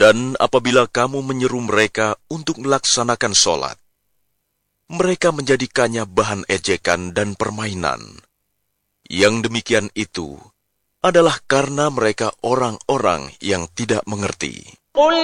Dan apabila kamu menyeru mereka untuk melaksanakan sholat, mereka menjadikannya bahan ejekan dan permainan. Yang demikian itu adalah karena mereka orang-orang yang tidak mengerti. قل